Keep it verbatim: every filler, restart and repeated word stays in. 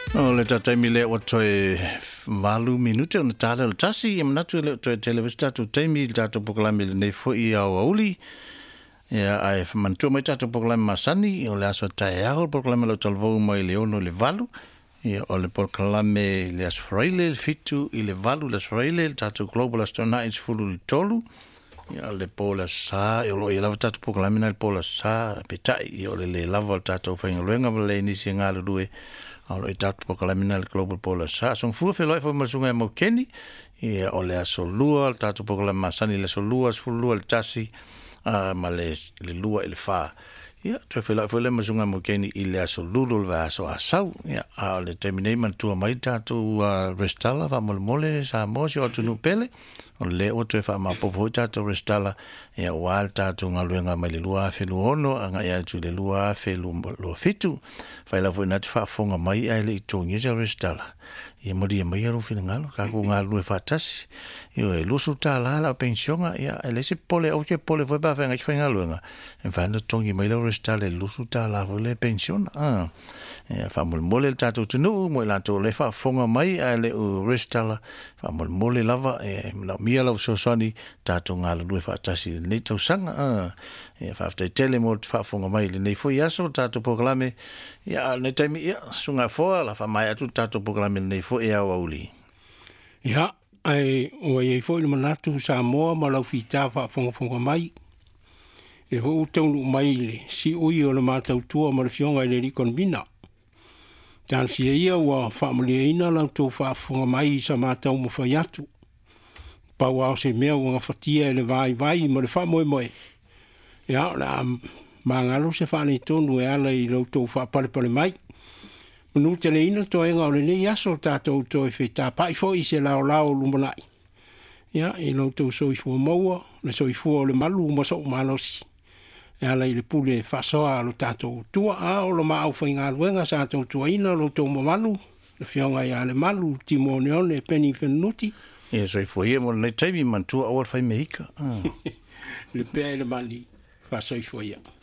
O le tatai mile o toe malu minute o na tala o tasi, im natu le o toe televista tu teimi il tato pokalami le nei fui au auli. Ia ai mantua mai tato pokalami masani, o le aso tae aho pokalami lo talvou mai le ono le valu. Ia o le pokalami le asfraile le fitu i le valu le asfraile, le tato Global Astronaut fulu li tolu. Ia le pola sa, ia lo ia lava tato pokalami na le pola sa, petai, ia le le lava o tato whaingaluenga le nisi ngālu due. Alo i tatu pokalamina le Global Polar Sa. Song fua wheloi fo masunga e mau keni. I o le aso lua, le tatu pokalamina masani le aso lua, sfu lua le tasi, uh, ma le, le lua i le wha. Ia, tue wheloi fo le masunga e mau keni i le aso lulu le aso asau. Ia, a le terminei mantua mai tatu uh, restala, wa mole mole sa mosi o tunu pele. O le o tue wha ma popo tatu restala. Ia, wal tatu ngaluenga mai le lua afe lu ono, anga ia tu le lua afe lu, lu fitu. Faila foi nati whaafonga mai ai le i tōngi sa restala. Ia mori e mai aru whina ngalo, kako ngalo e whaatasi. Ia e lusu tā lala o pensionga, ia e lese pole, au ke pole foi pa whenga ki whaingaluenga. E whaina tōngi mai lau restala e lusu tā la foi le pensiona. Ah. Ia whamole mole le tātou tunu, mo i lanto le whaafonga mai ai le u restala. Whamole mole lava, e mia lau sosani, tātou ngalo lue whaatasi le nei tau sanga. Ah. Ia whaaftai tele mo te whaafonga mai le nei foi aso, tātou pokalame. Ia ne taimi ia sunga foa la fa mai atu tato programa nei fo e au auli. Ia ai o e fo le manatu sa mo ma la fita fa fonga fonga mai. E ho tonu mai le si o i o le matau tua ma le fionga le rikon bina. Tan fia ia wa fa mo le ina la to fa fonga mai sa matau mo fa yatu. Pa wa se mea wa fatia le vai vai ma le fa mo mo. Ia la mangalo se fa ni tonu e ala i lo to fa pale pale mai. Manu te le ina to enga o le nei aso tatou to e feta pai fo i se lao lao lumanai. Ia, i lo to so i fua maua, le so i fua o le malu ma so malosi. E ala i le pule fa soa lo tatou tua a o lo ma au whainga luenga sa tatou tua ina lo to ma malu. Le fionga i ale malu, timonione, peni fenuti. Ia, so i fua ia mo le taimi mantua awar whai mehika. Le pea i le mali, fa so i fua ia.